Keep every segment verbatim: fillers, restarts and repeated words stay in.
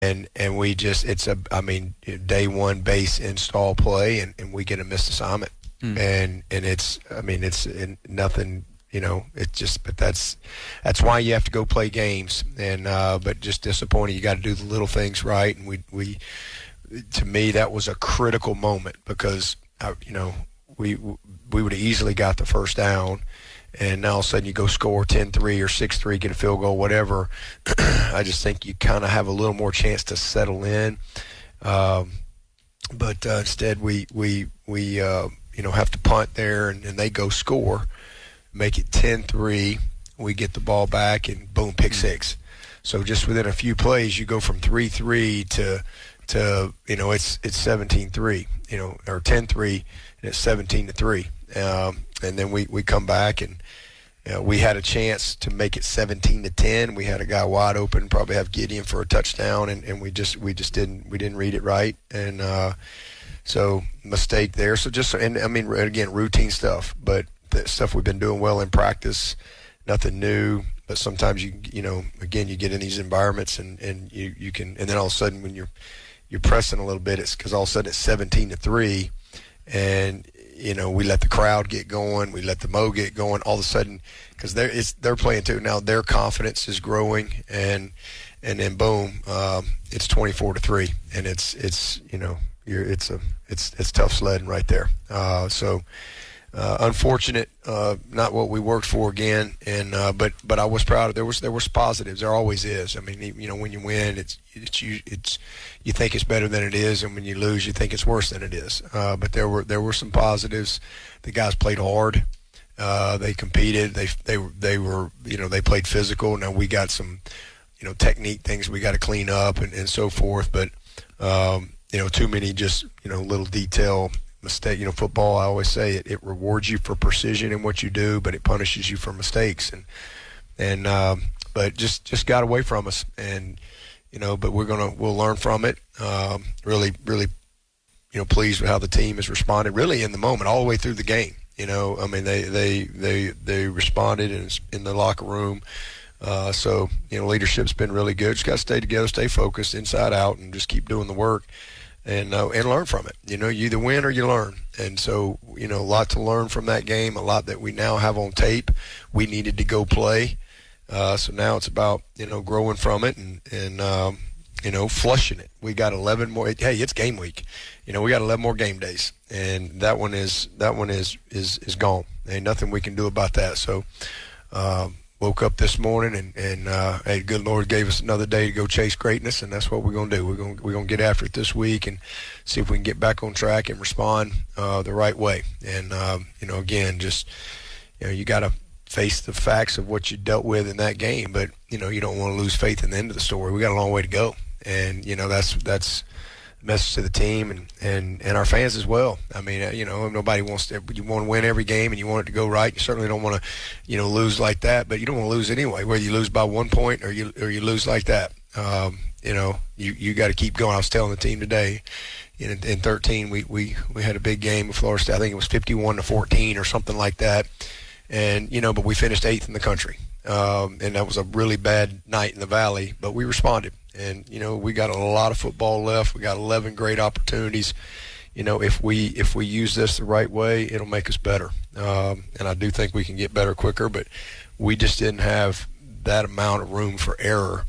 and and we just it's a I mean day one base install play, and, and we get a missed assignment, mm. and and it's I mean it's in, nothing. You know, it's just, but that's that's why you have to go play games, and uh, but just disappointing. You got to do the little things right, and we we to me that was a critical moment because I, you know we we would have easily got the first down, and now all of a sudden you go score ten three or six three, get a field goal, whatever. I just think you kind of have a little more chance to settle in, um, but uh, instead we we we uh, you know have to punt there, and, and they go score. Make it ten three, we get the ball back, and boom, pick six. So just within a few plays, you go from three three to, to you know, it's it's seventeen three, you know, or ten three, and it's seventeen to three. Um, and then we, we come back, and you know, we had a chance to make it seventeen to ten. We had a guy wide open, probably have Gideon for a touchdown, and, and we just we just didn't we didn't read it right, and uh, so mistake there. So just and I mean again, routine stuff, but. The stuff we've been doing well in practice, nothing new, but sometimes you you know again you get in these environments and, and you, you can and then all of a sudden when you're you're pressing a little bit, it's because all of a sudden it's seventeen to three, and you know we let the crowd get going, we let the mo get going, all of a sudden because they're it's they're playing too now, their confidence is growing, and and then boom, um, it's twenty-four to three, and it's it's you know you're it's a it's it's tough sledding right there, uh, so. Uh, unfortunate, uh, not what we worked for again, and uh, but but I was proud of there was there was positives. There always is. I mean, you know, when you win, it's it's you it's you think it's better than it is, and when you lose, you think it's worse than it is. Uh, but there were there were some positives. The guys played hard. Uh, they competed. They they they were you know they played physical. Now we got some you know technique things we got to clean up and, and so forth. But um, you know, too many just you know little detail. Mistake, you know, football, I always say it, it rewards you for precision in what you do, but it punishes you for mistakes. And, and, um, but just, just got away from us. And, you know, but we're going to, we'll learn from it. Um, really, really, you know, pleased with how the team has responded really in the moment, all the way through the game. You know, I mean, they, they, they, they responded in, in the locker room. Uh, so, you know, leadership's been really good. Just got to stay together, stay focused inside out, and just keep doing the work. And uh, and learn from it. You know, you either win or you learn. And so, you know, a lot to learn from that game, a lot that we now have on tape. We needed to go play. Uh, so now it's about, you know, growing from it and, and um, you know, flushing it. We got eleven more. Hey, it's game week. You know, we got eleven more game days. And that one is that one is, is, is gone. Ain't nothing we can do about that. So, um, woke up this morning and, and uh, hey, good Lord gave us another day to go chase greatness, and that's what we're going to do. We're going we're going to get after it this week and see if we can get back on track and respond uh, the right way. And, um, you know, again, just, you know, you got to face the facts of what you dealt with in that game, but, you know, you don't want to lose faith in the end of the story. We got a long way to go. And, you know, that's that's message to the team and, and, and our fans as well. I mean, you know, nobody wants to, you want to win every game and you want it to go right. You certainly don't want to, you know, lose like that, but you don't want to lose anyway, whether you lose by one point or you, or you lose like that. Um, you know, you, you got to keep going. I was telling the team today, in, in thirteen, we, we, we had a big game with Florida State. I think it was fifty-one to fourteen or something like that. And, you know, but we finished eighth in the country. Um, and that was a really bad night in the Valley, but we responded. And, you know, we got a lot of football left. We got eleven great opportunities. You know, if we if we use this the right way, it'll make us better. Um, and I do think we can get better quicker, but we just didn't have that amount of room for error.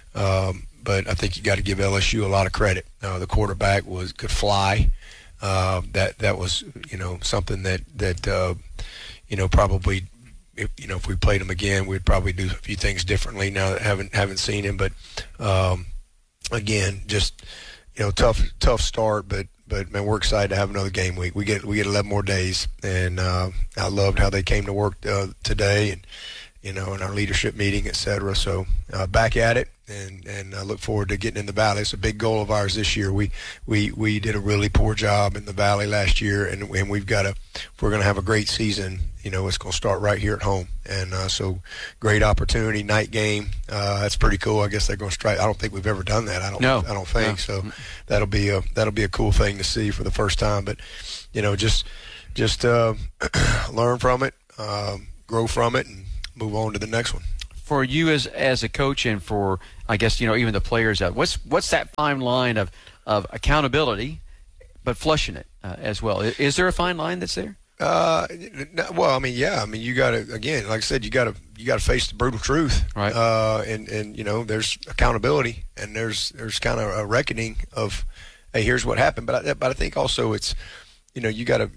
Um, but I think you got to give L S U a lot of credit. Uh, the quarterback was could fly. Uh, that that was, you know, something that, that uh, you know, probably – If, you know, if we played him again, we'd probably do a few things differently now that haven't haven't seen him. But um, again, just you know, tough tough start. But but man, we're excited to have another game week. We get we get eleven more days, and uh, I loved how they came to work uh, today, and you know, in our leadership meeting, et cetera. So uh, back at it, and and I look forward to getting in the Valley. It's a big goal of ours this year. We we we did a really poor job in the Valley last year, and and we've got to. If we're going to have a great season, you know, it's going to start right here at home. And uh, so great opportunity, night game. Uh, that's pretty cool. I guess they're going to strike. I don't think we've ever done that. I don't. No. I don't think No. so. That'll be a that'll be a cool thing to see for the first time. But you know, just just uh, learn from it, um, grow from it, and move on to the next one. for you as as a coach and for, I guess, you know, even the players out, what's what's that fine line of, of accountability, but flushing it uh, as well? Is there a fine line that's there? Uh, well, I mean, yeah, I mean, you got to, again, like I said, you got to you got to face the brutal truth, right? Uh, and and you know, there's accountability, and there's there's kind of a reckoning of, hey, here's what happened. But I, but I think also it's, you know, you got to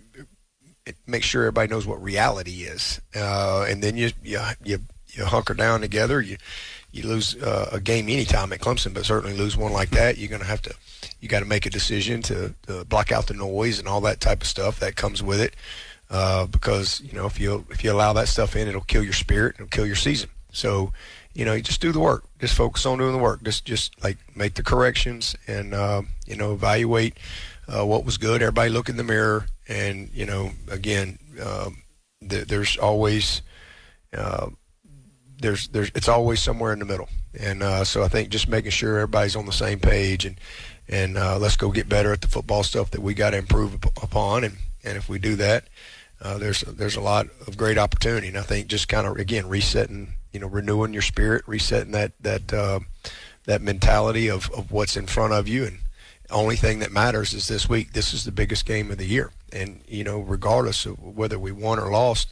make sure everybody knows what reality is, uh, and then you you you you hunker down together. You you lose uh, a game anytime at Clemson, but certainly lose one like that, you're going to have to, you got to make a decision to, to block out the noise and all that type of stuff that comes with it. Uh, because, you know, if you if you allow that stuff in, it'll kill your spirit, it'll kill your season. So, you know, you just do the work. Just focus on doing the work. Just just like make the corrections and uh, you know, evaluate uh, what was good. Everybody look in the mirror, and you know, again, uh, th- there's always uh, there's there's it's always somewhere in the middle. And uh, so I think just making sure everybody's on the same page, and and uh, let's go get better at the football stuff that we got to improve upon, and and if we do that. Uh, there's there's a lot of great opportunity, and I think just kind of again resetting, you know, renewing your spirit, resetting that that uh, that mentality of, of what's in front of you, and the only thing that matters is this week. This is the biggest game of the year, and you know, regardless of whether we won or lost,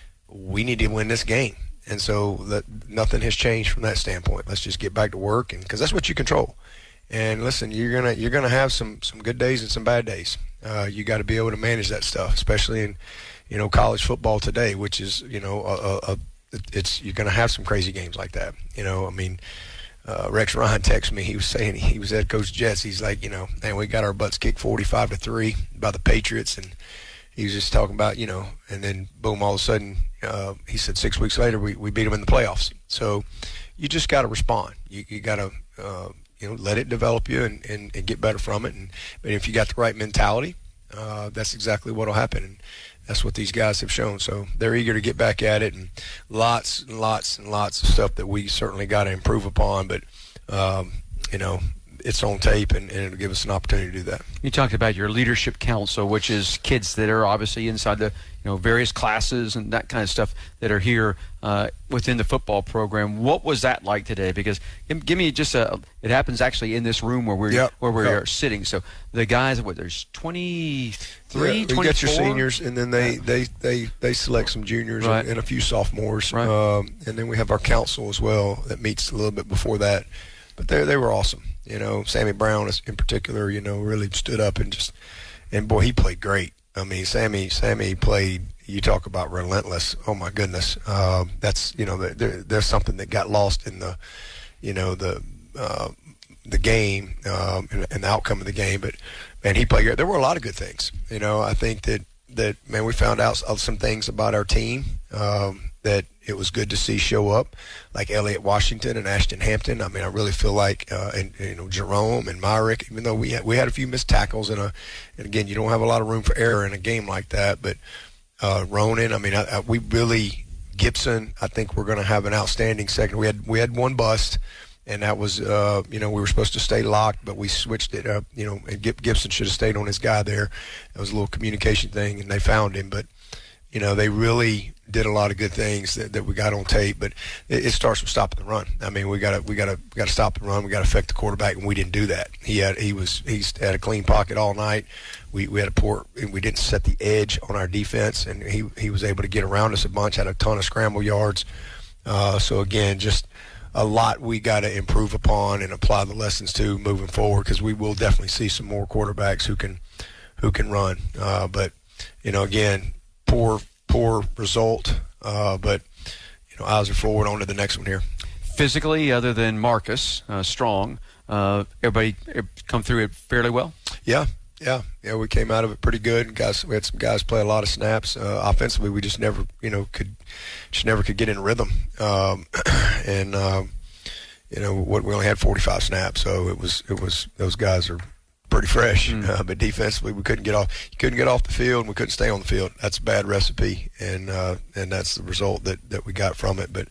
we need to win this game, and so that nothing has changed from that standpoint. Let's just get back to work, and because that's what you control. And listen, you're gonna you're gonna have some some good days and some bad days. Uh, you got to be able to manage that stuff, especially in, you know, college football today, which is, you know, a, a, a, it's you're going to have some crazy games like that. You know, I mean, uh, Rex Ryan texted me. He was saying he was head coach Jets. He's like, you know, man, we got our butts kicked forty-five to three by the Patriots, and he was just talking about, you know, and then boom, all of a sudden, uh, he said six weeks later we, we beat them in the playoffs. So you just got to respond. You you got to. Uh, You know, let it develop you and, and, and get better from it. And but if you got the right mentality, uh, that's exactly what will happen. And that's what these guys have shown. So they're eager to get back at it, and lots and lots and lots of stuff that we certainly got to improve upon. But um, you know, it's on tape, and, and it'll give us an opportunity to do that. You talked about your leadership council, which is kids that are obviously inside the, you know, various classes and that kind of stuff that are here uh, within the football program. What was that like today? Because give me just a. It happens actually in this room where we're yep. where we yep. are sitting. So the guys, what there's twenty-three, yeah, twenty-four. You got your seniors, and then they they, they, they select some juniors right. and, and a few sophomores, right. um, and then we have our council as well that meets a little bit before that. But they they were awesome. You know, Sammy Brown in particular, you know, really stood up and just, and boy, he played great. I mean, Sammy, Sammy played, you talk about relentless. Oh my goodness. Uh, that's, you know, there, there's something that got lost in the, you know, the, uh, the game, um, and, and the outcome of the game. But man, he played great. There were a lot of good things. You know, I think that, that, man, we found out some things about our team, um, that it was good to see show up, like Elliott Washington and Ashton Hampton. I mean, I really feel like, uh, and, you know, Jerome and Myrick, even though we had, we had a few missed tackles, and a, and again, you don't have a lot of room for error in a game like that. But uh, Ronan, I mean, I, I, we really Gibson. I think we're going to have an outstanding second. We had we had one bust, and that was, uh, you know, we were supposed to stay locked, but we switched it up. You know, and Gibson should have stayed on his guy there. It was a little communication thing, and they found him, but. You know, they really did a lot of good things that, that we got on tape, but it, it starts with stopping the run. I mean, we got to we got to we got to stop the run. We got to affect the quarterback, and we didn't do that. He had he was he's had a clean pocket all night. We we had a poor we didn't set the edge on our defense, and he he was able to get around us a bunch. Had a ton of scramble yards. Uh, so again, just a lot we got to improve upon and apply the lessons to moving forward, because we will definitely see some more quarterbacks who can who can run. Uh, but you know, again. Poor, poor result, uh, but you know, eyes are forward on to the next one here. Physically, other than Marcus uh, Strong, uh, everybody come through it fairly well. Yeah, yeah, yeah. We came out of it pretty good. Guys, we had some guys play a lot of snaps. Uh, offensively, we just never, you know, could just never could get in rhythm. Um, and um, you know, what we only had forty-five snaps, so it was it was those guys are. Pretty fresh, mm. uh, but defensively we couldn't get off. You couldn't get off the field, and we couldn't stay on the field. That's a bad recipe, and uh, and that's the result that, that we got from it. But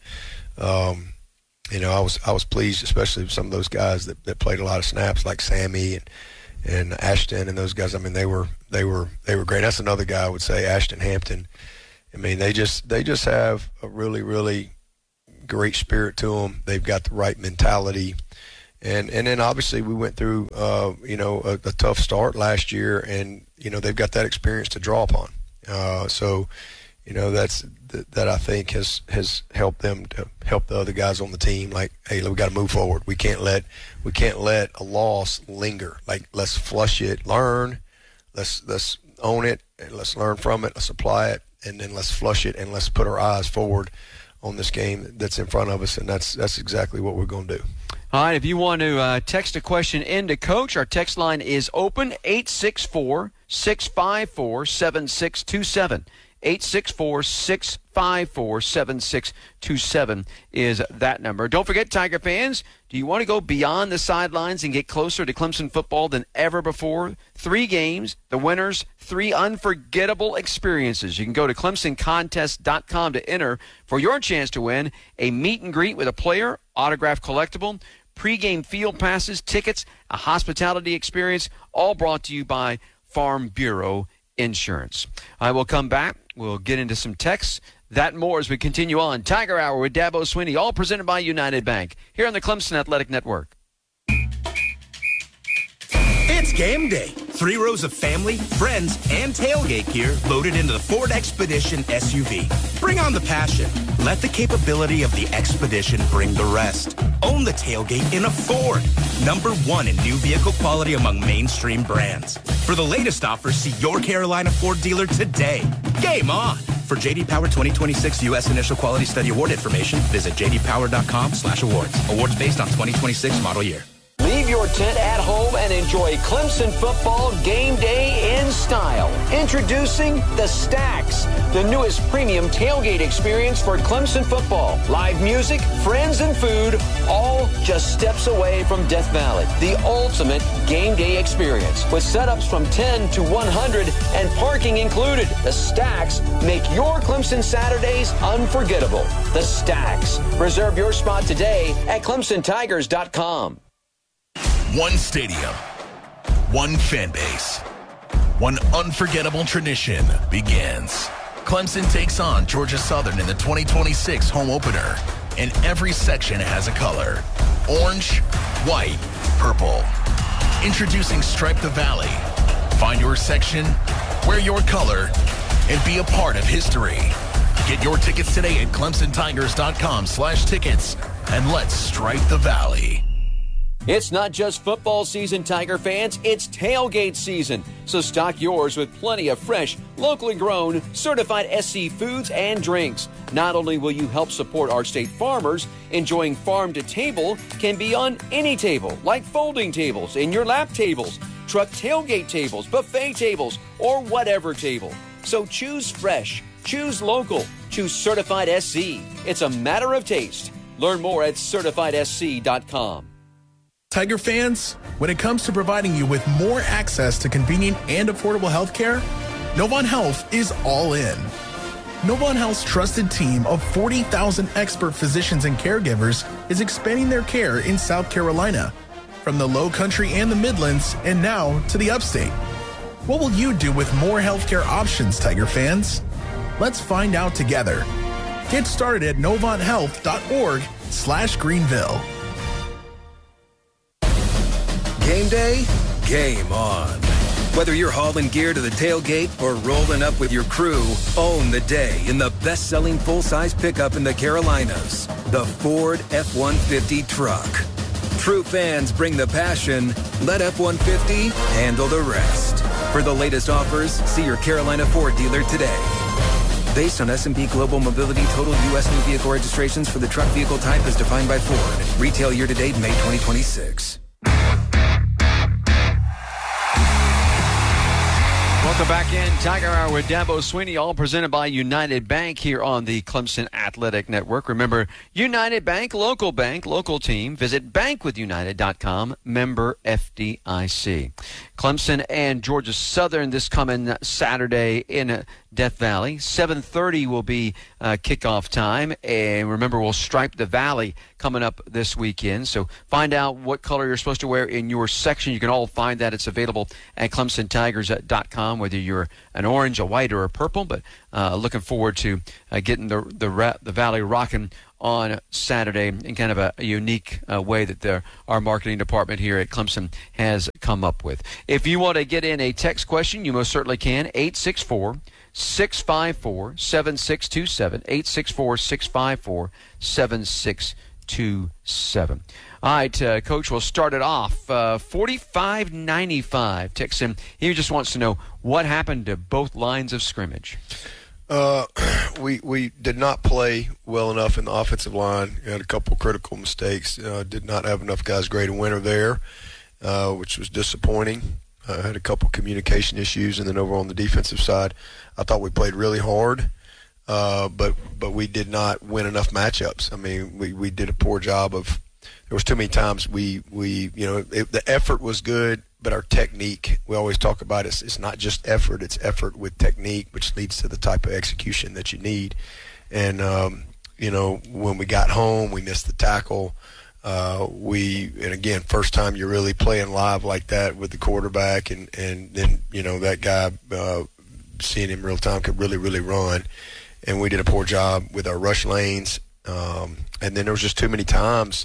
um, you know, I was I was pleased, especially with some of those guys that, that played a lot of snaps, like Sammy and and Ashton and those guys. I mean, they were they were they were great. That's another guy I would say, Ashton Hampton. I mean, they just they just have a really really great spirit to them. They've got the right mentality. And and then obviously we went through, uh, you know, a, a tough start last year, and, you know, they've got that experience to draw upon. Uh, so, you know, that's th- that I think has, has helped them to help the other guys on the team. Like, hey, we got to move forward. We can't let we can't let a loss linger. Like, let's flush it, learn, let's let's own it, and let's learn from it, let's apply it, and then let's flush it, and let's put our eyes forward on this game that's in front of us, and that's that's exactly what we're going to do. All right, if you want to uh, text a question into Coach, our text line is open, eight six four, six five four, seven six two seven. eight six four, six five four, seven six two seven is that number. Don't forget, Tiger fans, do you want to go beyond the sidelines and get closer to Clemson football than ever before? Three games, the winners, three unforgettable experiences. You can go to clemson contest dot com to enter for your chance to win a meet and greet with a player, autographed collectible, pregame field passes, tickets, a hospitality experience, all brought to you by Farm Bureau Insurance. I will come back. We'll get into some texts. That and more as we continue on. Tiger Hour with Dabo Swinney, all presented by United Bank, here on the Clemson Athletic Network. It's game day. Three rows of family, friends, and tailgate gear loaded into the Ford Expedition S U V. Bring on the passion. Let the capability of the Expedition bring the rest. Own the tailgate in a Ford. Number one in new vehicle quality among mainstream brands. For the latest offers, see your Carolina Ford dealer today. Game on. For J D Power twenty twenty-six U S Initial Quality Study Award information, visit j d power dot com slash awards. Awards based on twenty twenty-six model year. Leave your tent at home and enjoy Clemson football game day in style. Introducing the Stacks, the newest premium tailgate experience for Clemson football. Live music, friends, and food, all just steps away from Death Valley. The ultimate game day experience with setups from ten to one hundred and parking included. The Stacks make your Clemson Saturdays unforgettable. The Stacks. Reserve your spot today at clemson tigers dot com. One stadium, one fan base, one unforgettable tradition begins. Clemson takes on Georgia Southern in the twenty twenty-six home opener, and every section has a color: orange, white, purple. Introducing Stripe the Valley. Find your section, wear your color, and be a part of history. Get your tickets today at clemson tigers dot com slash tickets, and let's stripe the valley. It's not just football season, Tiger fans. It's tailgate season. So stock yours with plenty of fresh, locally grown, certified S C foods and drinks. Not only will you help support our state farmers, enjoying farm to table can be on any table, like folding tables, in your lap tables, truck tailgate tables, buffet tables, or whatever table. So choose fresh, choose local, choose certified S C. It's a matter of taste. Learn more at certified s c dot com. Tiger fans, when it comes to providing you with more access to convenient and affordable health care, Novant Health is all in. Novant Health's trusted team of forty thousand expert physicians and caregivers is expanding their care in South Carolina, from the Low Country and the Midlands, and now to the Upstate. What will you do with more healthcare options, Tiger fans? Let's find out together. Get started at novant health dot org slash Greenville. Game day, game on. Whether you're hauling gear to the tailgate or rolling up with your crew, own the day in the best-selling full-size pickup in the Carolinas, the Ford F one fifty truck. True fans bring the passion. Let F one fifty handle the rest. For the latest offers, see your Carolina Ford dealer today. Based on S and P Global Mobility total U S new vehicle registrations for the truck vehicle type as defined by Ford. Retail year-to-date May twenty twenty-six. Welcome back in. Tiger Hour with Dabo Swinney, all presented by United Bank here on the Clemson Athletic Network. Remember, United Bank, local bank, local team. Visit bank with united dot com, member F D I C. Clemson and Georgia Southern this coming Saturday in Death Valley. seven thirty will be uh, kickoff time. And remember, we'll stripe the valley coming up this weekend. So find out what color you're supposed to wear in your section. You can all find that. It's available at clemson tigers dot com, whether you're an orange, a white, or a purple. But uh, looking forward to uh, getting the, the, the valley rocking on Saturday in kind of a, a unique uh, way that the, our marketing department here at Clemson has come up with. If you want to get in a text question, you most certainly can. eight six four, six five four, seven six two seven. eight six four, six five four, seven six two seven. All right, uh, Coach, we'll start it off. Uh, forty-five ninety-five. Texts him. He just wants to know what happened to both lines of scrimmage. Uh, we we did not play well enough in the offensive line. We had a couple critical mistakes. Uh, did not have enough guys great a winner there, uh, which was disappointing. Uh, had a couple communication issues, and then over on the defensive side, I thought we played really hard, uh, but but we did not win enough matchups. I mean, we, we did a poor job of. There was too many times we we you know it, the effort was good. But our technique, we always talk about it, it's not just effort, it's effort with technique, which leads to the type of execution that you need. And, um, you know, when we got home, we missed the tackle. Uh, we, and again, first time you're really playing live like that with the quarterback, and, and then, you know, that guy, uh, seeing him real time could really, really run. And we did a poor job with our rush lanes. Um, and then there was just too many times,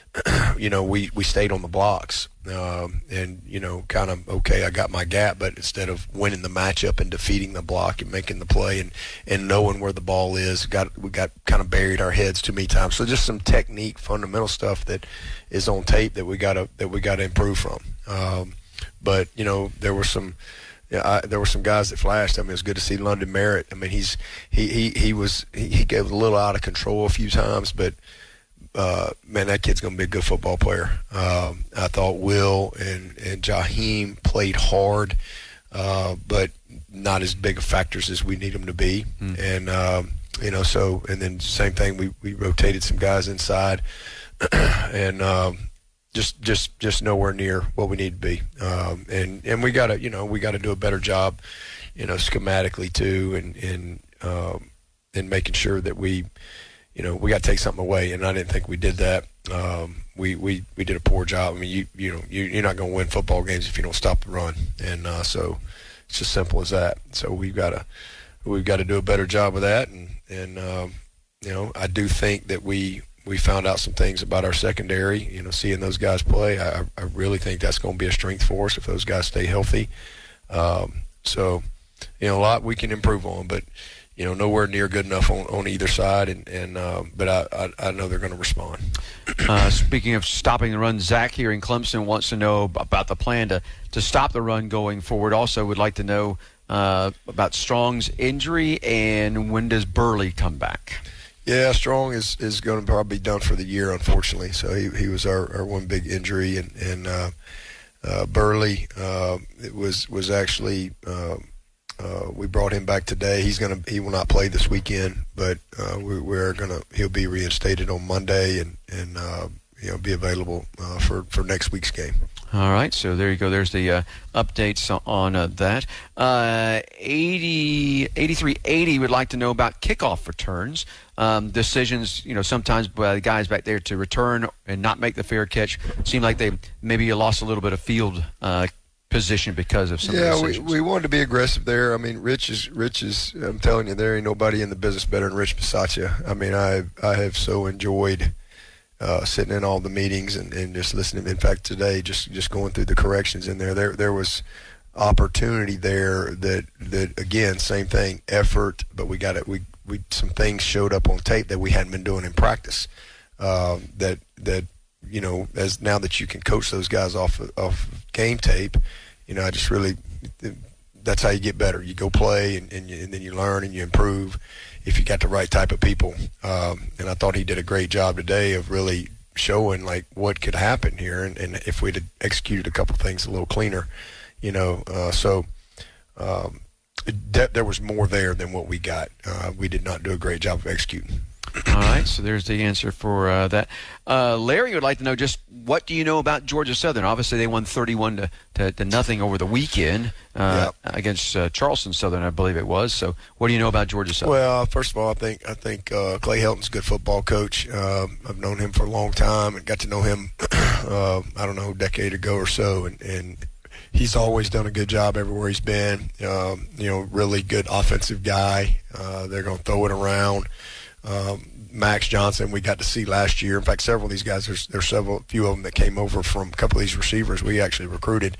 you know, we, we stayed on the blocks. Um, and, you know, kind of, okay, I got my gap, but instead of winning the matchup and defeating the block and making the play and, and knowing where the ball is, got we got kind of buried our heads too many times. So just some technique, fundamental stuff that is on tape that we gotta that we gotta improve from. Um, but you know, there were some. Yeah, I, there were some guys that flashed. I mean, it was good to see London Merritt. I mean, he's he he he was he, he gave a little out of control a few times, but. Uh, man, that kid's going to be a good football player. Um, I thought Will and, and Jaheim played hard, uh, but not as big of factors as we need them to be. Mm. And, um, you know, so, and then same thing, we, we rotated some guys inside and um, just, just, just nowhere near what we need to be. Um, and, and we got to, you know, we got to do a better job, you know, schematically too, and, and, um, and making sure that we, you know, we got to take something away, and I didn't think we did that. Um, we, we, we did a poor job. I mean, you you know, you, you're not going to win football games if you don't stop the run, and uh, so it's just simple as that. So we've got to we've got to do a better job of that, and and um, you know, I do think that we we found out some things about our secondary. You know, seeing those guys play, I, I really think that's going to be a strength for us if those guys stay healthy. Um, so, you know, a lot we can improve on, but. You know, nowhere near good enough on, on either side, and, and uh, but I, I, I know they're going to respond. Uh, speaking of stopping the run, Zach here in Clemson wants to know about the plan to, to stop the run going forward. Also would like to know uh, about Strong's injury and when does Burley come back? Yeah, Strong is, is going to probably be done for the year, unfortunately. So he, he was our, our one big injury, and, and uh, uh, Burley uh, it was, was actually uh, – Uh, we brought him back today. He's gonna. He will not play this weekend, but uh, we, we're gonna. He'll be reinstated on Monday, and and uh, you know be available uh, for for next week's game. All right. So there you go. There's the uh, updates on uh, that. Uh, eighty eighty-three eighty would like to know about kickoff returns. Um, decisions, you know, sometimes by the guys back there to return and not make the fair catch seem like they maybe lost a little bit of field. Uh, position because of some yeah, of the decisions. we, we wanted to be aggressive there. I mean, Rich is, Rich is, I'm telling you, there ain't nobody in the business better than Rich Bisaccia. I mean, I I have so enjoyed uh, sitting in all the meetings and, and just listening. In fact, today, just, just going through the corrections in there, there there was opportunity there that, that again, same thing, effort, but we got it. We, we some things showed up on tape that we hadn't been doing in practice uh, that, that, you know, as now that you can coach those guys off of, off of game tape, you know, I just really, that's how you get better. You go play, and, and, you, and then you learn and you improve if you got the right type of people. Um, and I thought he did a great job today of really showing, like, what could happen here, and, and if we'd executed a couple things a little cleaner, you know. Uh, so um, it, there was more there than what we got. Uh, we did not do a great job of executing. All right, so there's the answer for uh, that. Uh, Larry would like to know just what do you know about Georgia Southern? Obviously, they won thirty-one to, to, to nothing over the weekend uh, yep. against uh, Charleston Southern, I believe it was. So, what do you know about Georgia Southern? Well, first of all, I think I think uh, Clay Helton's a good football coach. Uh, I've known him for a long time and got to know him, uh, I don't know, a decade ago or so, and, and he's always done a good job everywhere he's been. Um, you know, really good offensive guy. Uh, they're going to throw it around. Um, Max Johnson we got to see last year. In fact, several of these guys, there's, there's several, few of them that came over from a couple of these receivers we actually recruited